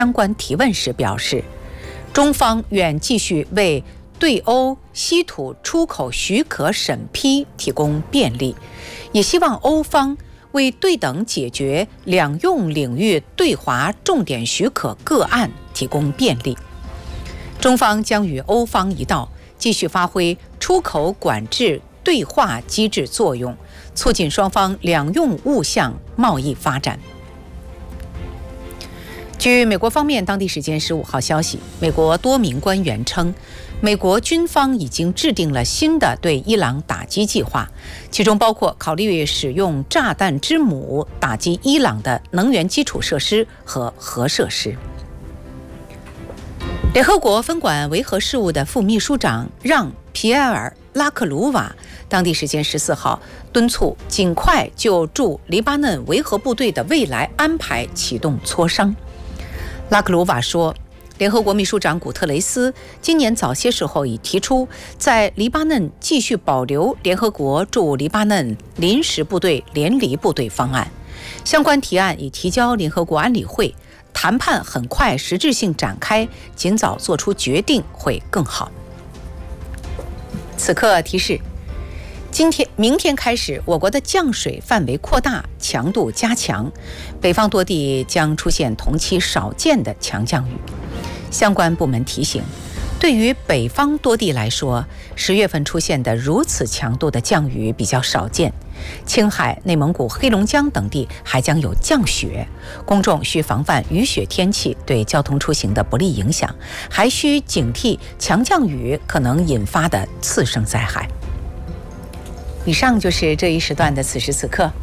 相关提问时表示，中方愿继续为对欧稀土出口许可审批提供便利，也希望欧方为对等解决两用领域对华重点许可个案提供便利。中方将与欧方一道，继续发挥出口管制对话机制作用，促进双方两用物项贸易发展。据美国方面当地时间15号消息，美国多名官员称，美国军方已经制定了新的对伊朗打击计划，其中包括考虑使用炸弹之母打击伊朗的能源基础设施和核设施。联合国分管维和事务的副秘书长让·皮埃尔·拉克鲁瓦当地时间14号敦促尽快就驻黎巴嫩维和部队的未来安排启动磋商。拉克鲁瓦说，联合国秘书长古特雷斯今年早些时候已提出在黎巴嫩继续保留联合国驻黎巴嫩临时部队联黎部队方案，相关提案已提交联合国安理会，谈判很快实质性展开，尽早做出决定会更好。此刻提示，明天开始，我国的降水范围扩大，强度加强，北方多地将出现同期少见的强降雨。相关部门提醒，对于北方多地来说，10月份出现的如此强度的降雨比较少见，青海、内蒙古、黑龙江等地还将有降雪，公众需防范雨雪天气对交通出行的不利影响，还需警惕强降雨可能引发的次生灾害。以上就是这一时段的此时此刻，